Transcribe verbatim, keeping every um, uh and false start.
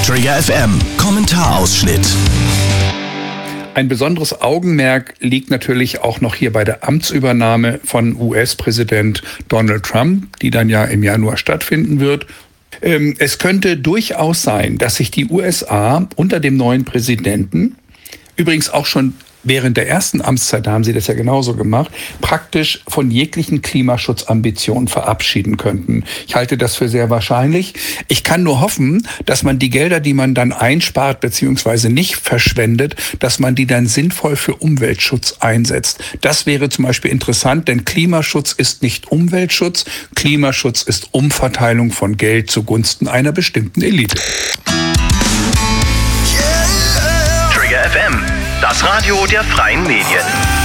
Trigger F M, Kommentarausschnitt. Ein besonderes Augenmerk liegt natürlich auch noch hier bei der Amtsübernahme von U S-Präsident Donald Trump, die dann ja im Januar stattfinden wird. Es könnte durchaus sein, dass sich die U S A unter dem neuen Präsidenten, übrigens auch schon während der ersten Amtszeit, da haben sie das ja genauso gemacht, praktisch von jeglichen Klimaschutzambitionen verabschieden könnten. Ich halte das für sehr wahrscheinlich. Ich kann nur hoffen, dass man die Gelder, die man dann einspart bzw. nicht verschwendet, dass man die dann sinnvoll für Umweltschutz einsetzt. Das wäre zum Beispiel interessant, denn Klimaschutz ist nicht Umweltschutz. Klimaschutz ist Umverteilung von Geld zugunsten einer bestimmten Elite. Trigger F M, das Radio der freien Medien.